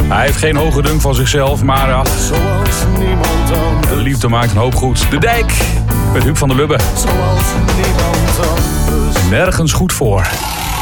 Hij heeft geen hoge dunk van zichzelf, maar ach, Zoals niemand anders. de liefde maakt een hoop goed. De Dijk met Huub van der Lubbe. Zoals niemand anders. Nergens goed voor.